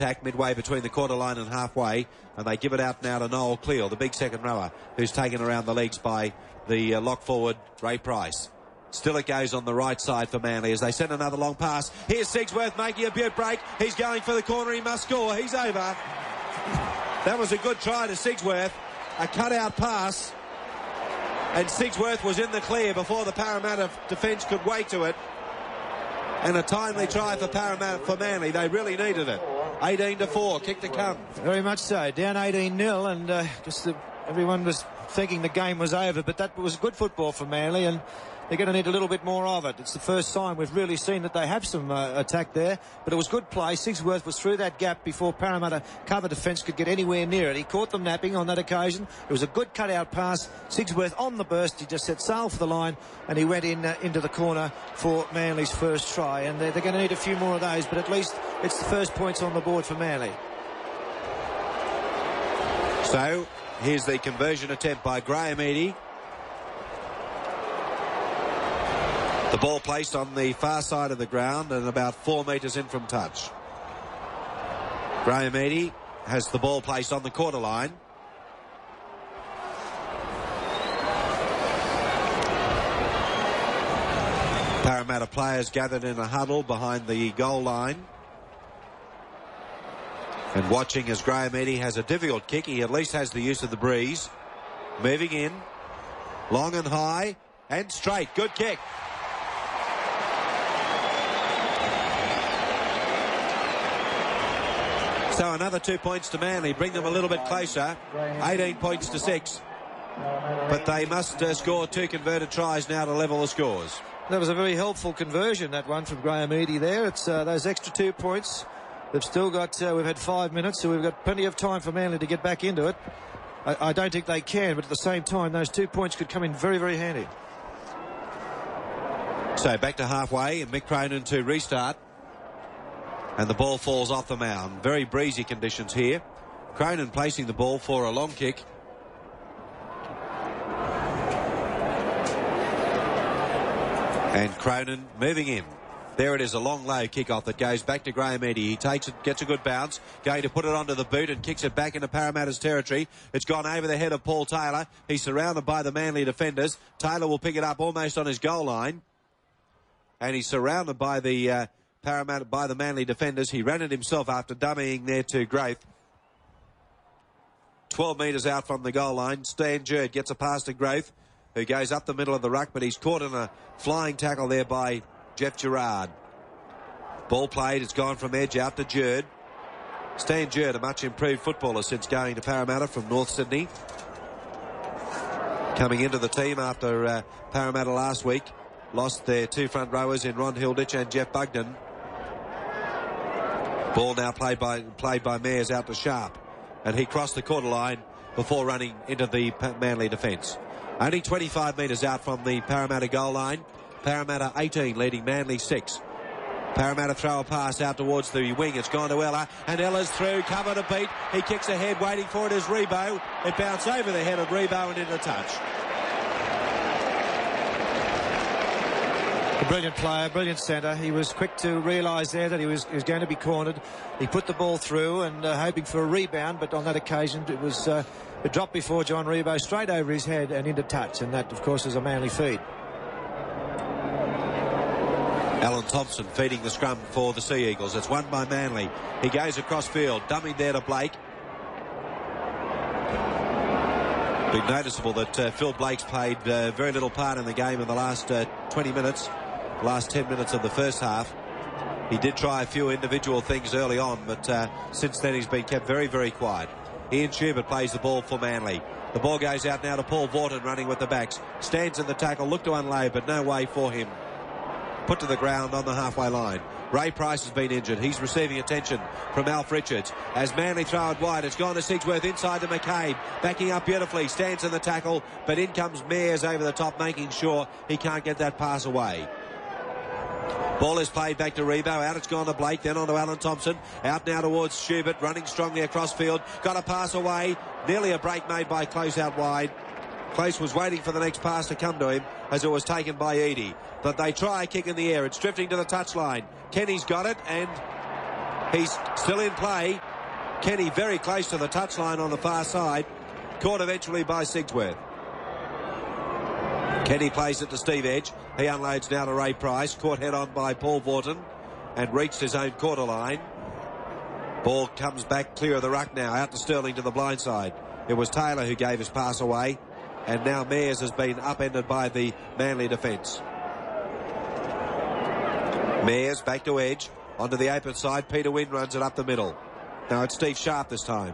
attack midway between the quarter line and halfway, and they give it out now to Noel Cleal, the big second rower, who's taken around the legs by the lock forward Ray Price. Still it goes on the right side for Manly as they send another long pass. Here's Sigsworth making a beaut break. He's going for the corner. He must score. He's over. That was a good try to Sigsworth. A cut-out pass. And Sigsworth was in the clear before the Parramatta defence could wait to it. And a timely try for Manly. They really needed it. 18-4, kick to come. Very much so. Down 18-0, and everyone was thinking the game was over, but that was good football for Manly, and they're going to need a little bit more of it. It's the first time we've really seen that they have some attack there, but it was good play. Sigsworth was through that gap before Parramatta cover defence could get anywhere near it. He caught them napping on that occasion. It was a good cut-out pass. Sigsworth on the burst. He just set sail for the line, and he went into the corner for Manly's first try. And they're going to need a few more of those, but at least it's the first points on the board for Manly. So, here's the conversion attempt by Graham Eadie. The ball placed on the far side of the ground and about 4 metres in from touch. Graham Eadie has the ball placed on the quarter line. Parramatta players gathered in a huddle behind the goal line. And watching as Graham Eadie has a difficult kick. He at least has the use of the breeze. Moving in. Long and high and straight. Good kick. So another 2 points to Manly, bring them a little bit closer, 18 points to 6. But they must score 2 converted tries now to level the scores. That was a very helpful conversion, that one from Graham Eadie there. It's those extra 2 points. They've still got, we've had 5 minutes, so we've got plenty of time for Manly to get back into it. I don't think they can, but at the same time, those 2 points could come in very, very handy. So back to halfway, and Mick Cronin to restart. And the ball falls off the mound. Very breezy conditions here. Cronin placing the ball for a long kick. And Cronin moving in. There it is, a long low kick-off that goes back to Graham Eadie. He takes it, gets a good bounce, going to put it onto the boot and kicks it back into Parramatta's territory. It's gone over the head of Paul Taylor. He's surrounded by the Manly defenders. Taylor will pick it up almost on his goal line. And he's surrounded by the Parramatta, by the Manly defenders. He ran it himself after dummying there to Graith. 12 metres out from the goal line. Stan Jerd gets a pass to Graith, who goes up the middle of the ruck, but he's caught in a flying tackle there by Jeff Gerard. Ball played, it's gone from edge out to Jerd. Stan Jerd, a much improved footballer since going to Parramatta from North Sydney. Coming into the team after Parramatta last week lost their 2 front rowers in Ron Hilditch and Jeff Bugden. Ball now played by Mayers out to Sharp, and he crossed the quarter line before running into the Manly defence. Only 25 metres out from the Parramatta goal line. Parramatta 18 leading Manly 6. Parramatta throw a pass out towards the wing. It's gone to Ella, and Ella's through, cover to beat. He kicks ahead, waiting for it is Rebo. It bounced over the head of Rebo and into touch. A brilliant player, brilliant centre. He was quick to realise there that he was going to be cornered. He put the ball through and hoping for a rebound, but on that occasion it was it dropped before John Rebo, straight over his head and into touch, and that of course is a Manly feed. Alan Thompson feeding the scrum for the Sea Eagles. It's won by Manly. He goes across field, dummied there to Blake. Been noticeable that Phil Blake's played very little part in the game in the last 20 minutes, last 10 minutes of the first half. He did try a few individual things early on, but since then he's been kept very, very quiet. Ian Schubert plays the ball for Manly. The ball goes out now to Paul Vorton running with the backs. Stands in the tackle, looked to unload, but no way for him. Put to the ground on the halfway line. Ray Price has been injured. He's receiving attention from Alf Richards. As Manly throw it wide, it's gone to Sigsworth inside to McCabe. Backing up beautifully, stands in the tackle, but in comes Mayers over the top, making sure he can't get that pass away. Ball is played back to Rebo. Out it's gone to Blake, then on to Alan Thompson. Out now towards Schubert, running strongly across field. Got a pass away. Nearly a break made by Close out wide. Close was waiting for the next pass to come to him as it was taken by Eadie. But they try a kick in the air. It's drifting to the touchline. Kenny's got it, and He's still in play. Kenny very close to the touchline on the far side. Caught eventually by Sigsworth. Kenny plays it to Steve Edge. He unloads now to Ray Price. Caught head on by Paul Vaughton and reached his own quarter line. Ball comes back clear of the ruck now. Out to Sterling to the blind side. It was Taylor who gave his pass away. And now Mears has been upended by the Manly defence. Mears back to Edge. Onto the open side. Peter Wynn runs it up the middle. Now it's Steve Sharp this time.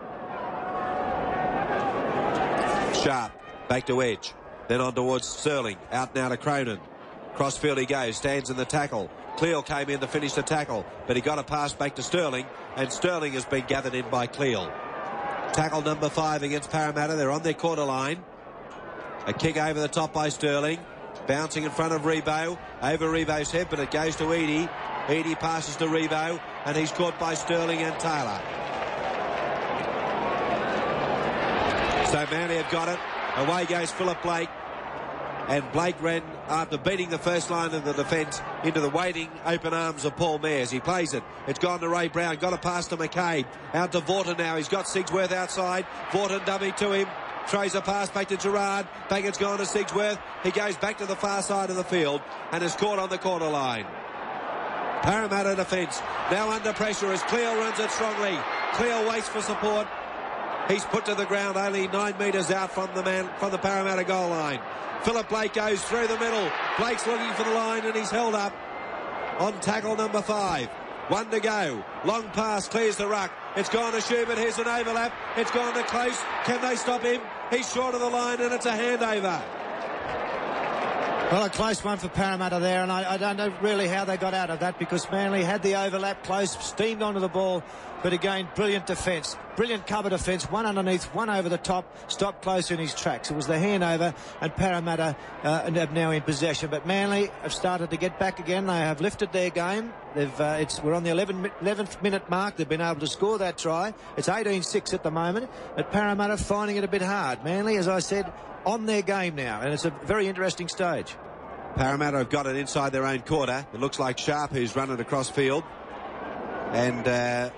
Sharp back to Edge. Then on towards Sterling. Out now to Cronin. Crossfield he goes. Stands in the tackle. Cleal came in to finish the tackle, but he got a pass back to Sterling, and Sterling has been gathered in by Cleal. Tackle number 5 against Parramatta. They're on their quarter line. A kick over the top by Sterling. Bouncing in front of Rebo. Over Rebo's head, but it goes to Eadie. Eadie passes to Rebo, and he's caught by Sterling and Taylor. So Manly have got it. Away goes Philip Blake. And Blake ran, after beating the first line of the defence, into the waiting open arms of Paul Mears. He plays it. It's gone to Ray Brown. Got a pass to McCabe. Out to Vaughton now. He's got Sigsworth outside. Vaughton dummy to him. Throws a pass back to Gerard. Back it's gone to Sigsworth. He goes back to the far side of the field and is caught on the quarter line. Parramatta defence now under pressure as Cleal runs it strongly. Cleal waits for support. He's put to the ground only 9 metres out from the Parramatta goal line. Philip Blake goes through the middle. Blake's looking for the line and he's held up on tackle number 5. 1 to go. Long pass clears the ruck. It's gone to Schubert. Here's an overlap. It's gone to Close. Can they stop him? He's short of the line and it's a handover. Well, a close one for Parramatta there, and I don't know really how they got out of that, because Manly had the overlap. Close steamed onto the ball, but again, brilliant defence. Brilliant cover defence. One underneath, one over the top. Stopped Close in his tracks. It was the handover, and Parramatta are now in possession. But Manly have started to get back again. They have lifted their game. We're on the 11th minute mark. They've been able to score that try. It's 18-6 at the moment, but Parramatta finding it a bit hard. Manly, as I said, on their game now, and it's a very interesting stage. Parramatta have got it inside their own quarter. It looks like Sharp who's running across field, and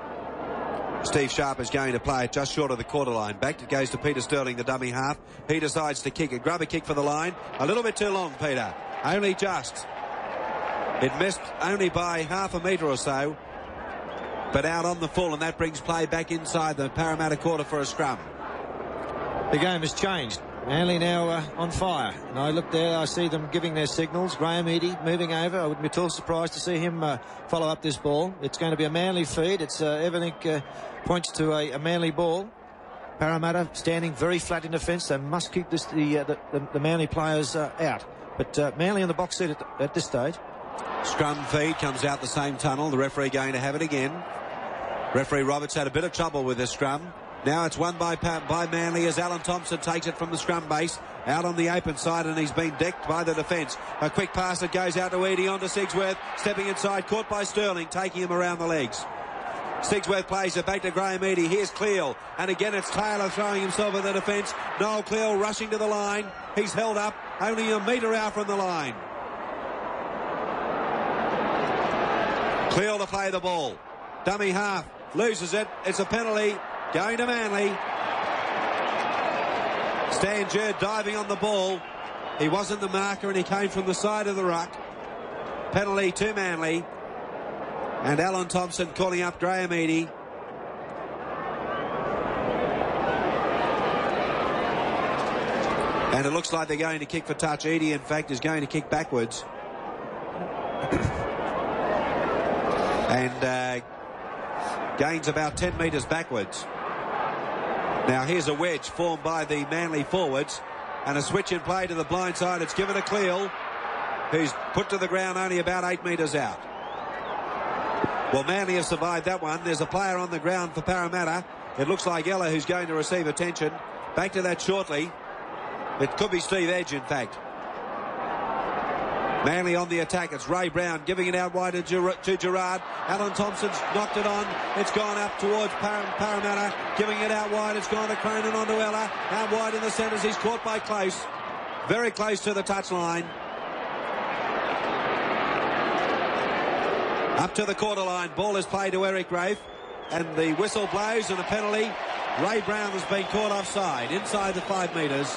Steve Sharp is going to play it just short of the quarter line. Back it goes to Peter Sterling, the dummy half. He decides to kick it. Grab a kick for the line. A little bit too long, Peter. Only just. It missed only by half a metre or so, but out on the full, and that brings play back inside the Parramatta quarter for a scrum. The game has changed. Manly now on fire. And I look there, I see them giving their signals. Graham Eadie moving over. I wouldn't be at all surprised to see him follow up this ball. It's going to be a Manly feed. It's everything points to a Manly ball. Parramatta standing very flat in defence. They must keep the Manly players out. But Manly in the box seat at this stage. Scrum feed comes out the same tunnel. The referee going to have it again. Referee Roberts had a bit of trouble with this scrum. Now it's won by Manly as Alan Thompson takes it from the scrum base out on the open side, and he's been decked by the defence. A quick pass that goes out to Eadie onto Sigsworth, stepping inside, caught by Sterling, taking him around the legs. Sigsworth plays it back to Graham Eadie. Here's Cleal, and again it's Taylor throwing himself in the defence. Noel Cleal rushing to the line. He's held up only a metre out from the line. Cleal to play the ball. Dummy half loses it. It's a penalty. Going to Manly. Stan Jerd diving on the ball. He wasn't the marker and he came from the side of the ruck. Penalty to Manly. And Alan Thompson calling up Graham Eadie. And it looks like they're going to kick for touch. Eadie, in fact, is going to kick backwards. And gains about 10 metres backwards. Now here's a wedge formed by the Manly forwards, and a switch in play to the blind side. It's given to Cleal, who's put to the ground only about 8 metres out. Well, Manly have survived that one. There's a player on the ground for Parramatta. It looks like Ella who's going to receive attention. Back to that shortly. It could be Steve Edge, in fact. Manly on the attack. It's Ray Brown giving it out wide to Gerard. Alan Thompson's knocked it on. It's gone up towards Parramatta. Giving it out wide. It's gone to Cronin onto Ella. Out wide in the centres. He's caught by Close. Very close to the touchline. Up to the quarter line. Ball is played to Eric Grafe. And the whistle blows and a penalty. Ray Brown has been caught offside inside the 5 metres.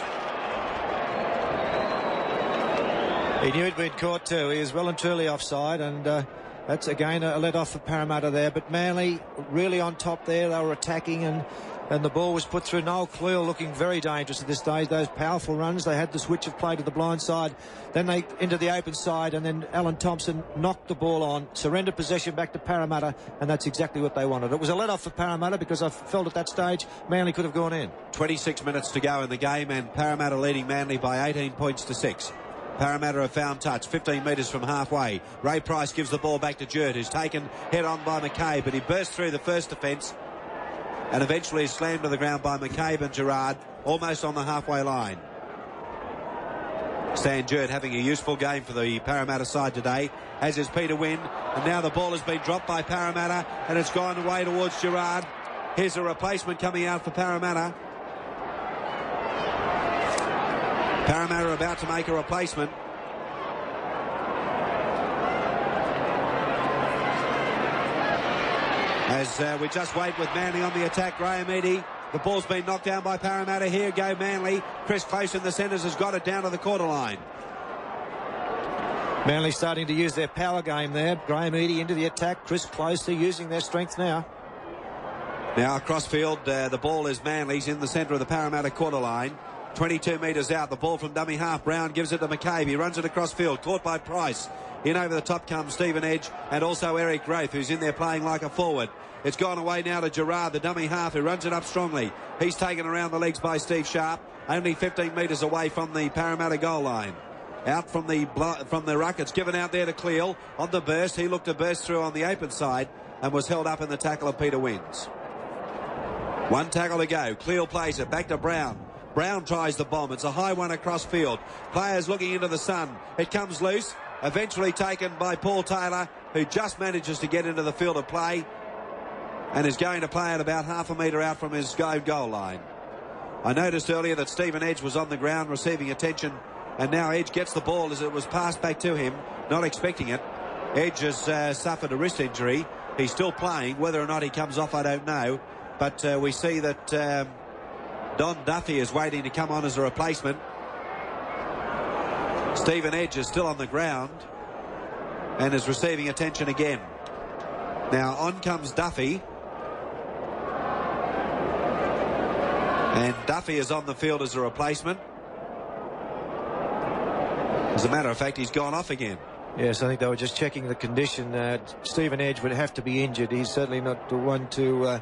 He knew he'd been caught too. He was well and truly offside, and that's again a let off for Parramatta there. But Manly really on top there. They were attacking, and the ball was put through. Noel Cleal looking very dangerous at this stage. Those powerful runs. They had the switch of play to the blind side. Then they into the open side, and then Alan Thompson knocked the ball on, surrendered possession back to Parramatta, and that's exactly what they wanted. It was a let off for Parramatta because I felt at that stage Manly could have gone in. 26 minutes to go in the game, and Parramatta leading Manly by 18 points to 6. Parramatta have found touch, 15 metres from halfway. Ray Price gives the ball back to Jerd, who's taken head on by McCabe, but he burst through the first defence and eventually is slammed to the ground by McCabe and Gerard, almost on the halfway line. Stan Jerd having a useful game for the Parramatta side today, as is Peter Wynn, and now the ball has been dropped by Parramatta and it's gone away towards Gerard. Here's a replacement coming out for Parramatta. Parramatta are about to make a replacement. As we just wait with Manly on the attack, Graham Eadie. The ball's been knocked down by Parramatta. Here go Manly. Chris Close in the centres has got it down to the quarter line. Manly starting to use their power game there. Graham Eadie into the attack. Chris Close, they're using their strength now. Now across field, the ball is Manly's in the centre of the Parramatta quarter line. 22 metres out, the ball from dummy half. Brown gives it to McCabe. He runs it across field, caught by Price. In over the top comes Stephen Edge and also Eric Grafe, who's in there playing like a forward. It's gone away now to Gerard, the dummy half, who runs it up strongly. He's taken around the legs by Steve Sharp, only 15 metres away from the Parramatta goal line. Out from the ruck, it's given out there to Cleal on the burst. He looked to burst through on the open side and was held up in the tackle of Peter Wins. One tackle to go. Cleal plays it back to Brown. Brown tries the bomb. It's a high one across field. Players looking into the sun. It comes loose. Eventually taken by Paul Taylor, who just manages to get into the field of play and is going to play it about half a metre out from his goal line. I noticed earlier that Stephen Edge was on the ground receiving attention, and now Edge gets the ball as it was passed back to him, not expecting it. Edge has suffered a wrist injury. He's still playing. Whether or not he comes off, I don't know. But we see that Don Duffy is waiting to come on as a replacement. Stephen Edge is still on the ground and is receiving attention again. Now on comes Duffy. And Duffy is on the field as a replacement. As a matter of fact, he's gone off again. Yes, I think they were just checking the condition. Stephen Edge would have to be injured. He's certainly not the one to...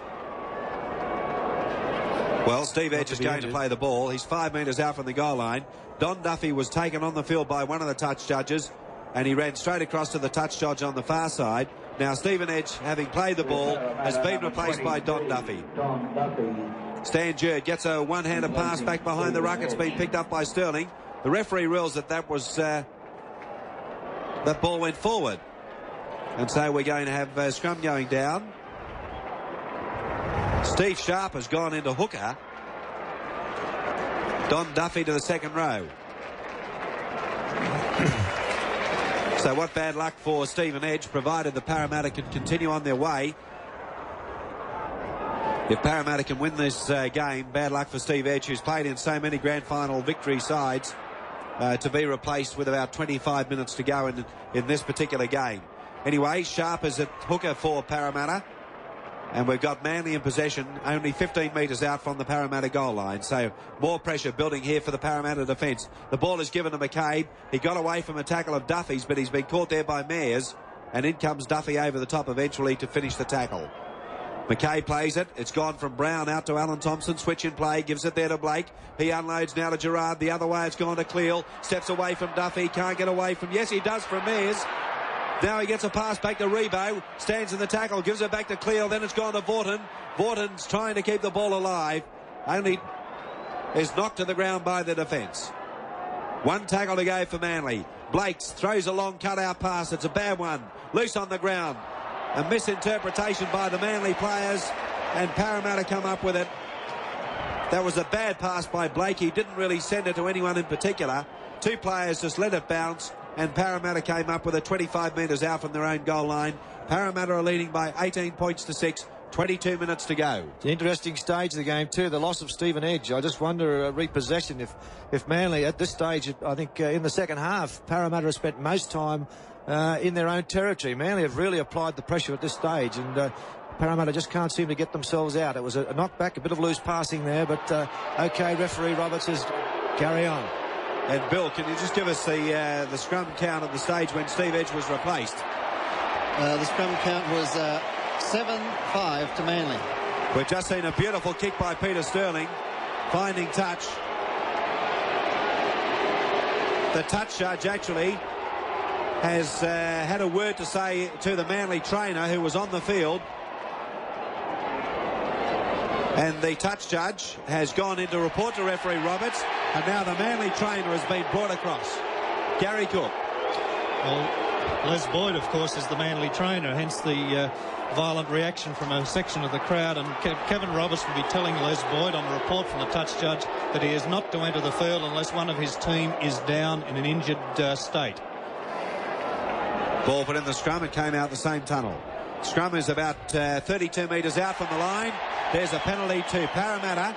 Well, Steve Edge is going to play the ball. He's 5 metres out from the goal line. Don Duffy was taken on the field by one of the touch judges, and he ran straight across to the touch judge on the far side. Now, Stephen Edge, having played the ball, has been replaced by Don Duffy. Stan Jerd gets a one-handed pass back behind the ruck. It's been picked up by Sterling. The referee rules that was... that ball went forward. And so we're going to have scrum going down. Steve Sharp has gone into hooker. Don Duffy to the second row. So what bad luck for Stephen Edge, provided the Parramatta can continue on their way. If Parramatta can win this game, bad luck for Steve Edge, who's played in so many grand final victory sides, to be replaced with about 25 minutes to go in this particular game. Anyway, Sharp is at hooker for Parramatta. And we've got Manly in possession, only 15 metres out from the Parramatta goal line. So more pressure building here for the Parramatta defence. The ball is given to McCabe. He got away from a tackle of Duffy's, but he's been caught there by Mayers. And in comes Duffy over the top eventually to finish the tackle. McCabe plays it. It's gone from Brown out to Alan Thompson. Switch in play. Gives it there to Blake. He unloads now to Gerard. The other way it's gone to Cleal. Steps away from Duffy. Can't get away from... Yes, he does from Mayers. Now he gets a pass back to Rebo, stands in the tackle, gives it back to Cleal, then it's gone to Vaughton. Vaughton's trying to keep the ball alive, only is knocked to the ground by the defence. One tackle to go for Manly. Blakes throws a long cut-out pass, it's a bad one, loose on the ground. A misinterpretation by the Manly players, and Parramatta come up with it. That was a bad pass by Blake. He didn't really send it to anyone in particular. Two players just let it bounce. and Parramatta came up with it 25 metres out from their own goal line. Parramatta are leading by 18 points to 6. 22 minutes to go. It's an interesting stage of the game too. The loss of Stephen Edge. I just wonder repossession if Manly at this stage. I think in the second half, Parramatta have spent most time in their own territory. Manly have really applied the pressure at this stage, and Parramatta just can't seem to get themselves out. It was a knockback, a bit of loose passing there, but okay, referee Roberts says carry on. And Bill, can you just give us the scrum count at the stage when Steve Edge was replaced? The scrum count was 7-5 to Manly. We've just seen a beautiful kick by Peter Sterling, finding touch. The touch judge actually has had a word to say to the Manly trainer who was on the field. And the touch judge has gone in to report to referee Roberts, and now the Manly trainer has been brought across. Gary Cook. Well, Les Boyd, of course, is the Manly trainer, hence the violent reaction from a section of the crowd, and Kevin Roberts will be telling Les Boyd on a report from the touch judge that he is not to enter the field unless one of his team is down in an injured state. Ball put in the scrum, it came out the same tunnel. Scrum is about 32 metres out from the line. There's a penalty to Parramatta.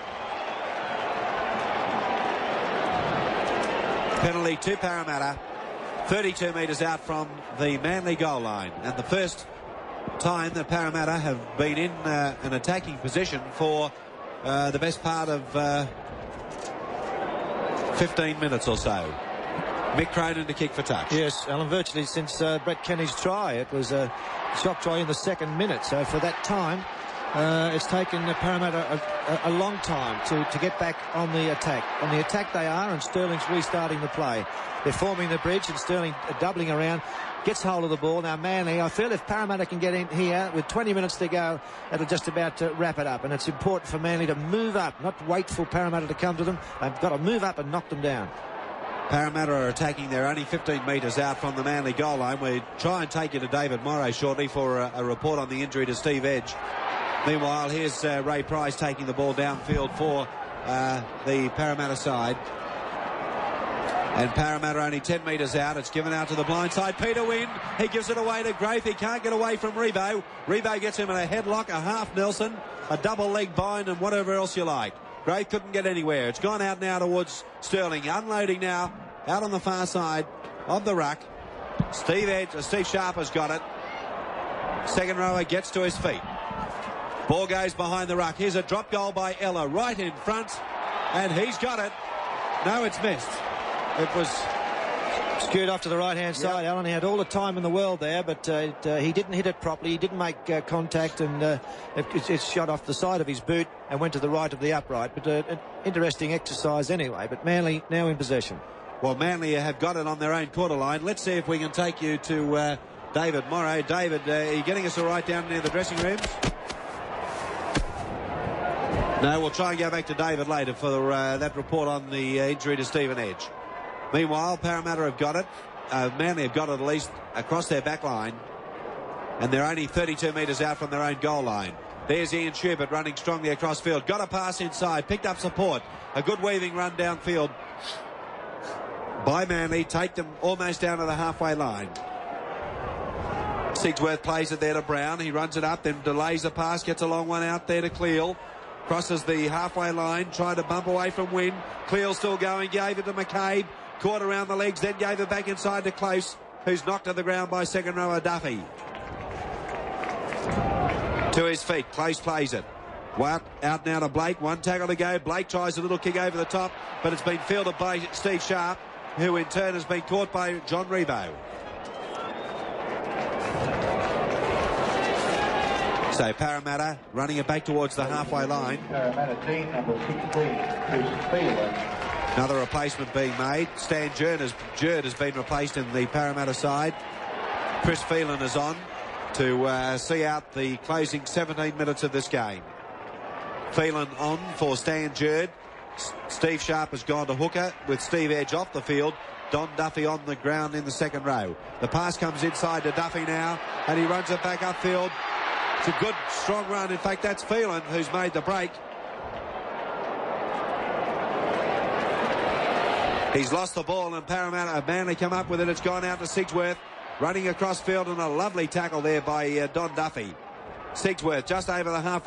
Penalty to Parramatta. 32 metres out from the Manly goal line. And the first time that Parramatta have been in an attacking position for the best part of 15 minutes or so. Mick Cronin to kick for touch. Yes, Alan, virtually since Brett Kenny's try. It was a shot try in the second minute. So for that time, it's taken Parramatta a long time to get back on the attack. On the attack they are, and Sterling's restarting the play. They're forming the bridge, and Sterling doubling around, gets hold of the ball. Now Manly, I feel if Parramatta can get in here with 20 minutes to go, it'll just about wrap it up. And it's important for Manly to move up, not wait for Parramatta to come to them. They've got to move up and knock them down. Parramatta are attacking. They're only 15 metres out from the Manly goal line. We try and take you to David Morrow shortly for a report on the injury to Steve Edge. Meanwhile, here's Ray Price taking the ball downfield for the Parramatta side. And Parramatta only 10 metres out. It's given out to the blind side. Peter Wynn, he gives it away to Grafe. He can't get away from Rebo. Rebo gets him in a headlock, a half Nelson, a double leg bind, and whatever else you like. Grafe couldn't get anywhere. It's gone out now towards Sterling. Unloading now out on the far side of the ruck. Steve Sharp has got it. Second rower gets to his feet. Ball goes behind the ruck. Here's a drop goal by Ella right in front, and he's got it. No, it's missed. It was skewed off to the right-hand side. Alan, he had all the time in the world there, but he didn't hit it properly. He didn't make contact, and it shot off the side of his boot and went to the right of the upright. But an interesting exercise anyway. But Manly now in possession. Well, Manly have got it on their own quarter line. Let's see if we can take you to David Morrow. David, are you getting us all right down near the dressing rooms? No, we'll try and go back to David later for that report on the injury to Stephen Edge. Meanwhile, Parramatta have got it. Manly have got it at least across their back line. And they're only 32 metres out from their own goal line. There's Ian Schubert running strongly across field. Got a pass inside. Picked up support. A good weaving run downfield by Manly. Take them almost down to the halfway line. Sigsworth plays it there to Brown. He runs it up, then delays the pass. Gets a long one out there to Cleal. Crosses the halfway line. Tried to bump away from Wynn. Cleal still going. Gave it to McCabe. Caught around the legs, then gave it back inside to Close, who's knocked to the ground by second rower Duffy. To his feet, Close plays it. Out now to Blake, one tackle to go. Blake tries a little kick over the top, but it's been fielded by Steve Sharp, who in turn has been caught by John Rebo. So Parramatta running it back towards the halfway line. Parramatta team number 16, Chris Phelan. Another replacement being made. Stan Jerd has been replaced in the Parramatta side. Chris Phelan is on to see out the closing 17 minutes of this game. Phelan on for Stan Jerd. Steve Sharp has gone to hooker with Steve Edge off the field. Don Duffy on the ground in the second row. The pass comes inside to Duffy now, and he runs it back upfield. It's a good, strong run. In fact, that's Phelan who's made the break. He's lost the ball, and Parramatta Manly come up with it. It's gone out to Sigsworth, running across field, and a lovely tackle there by Don Duffy. Sigsworth just over the half.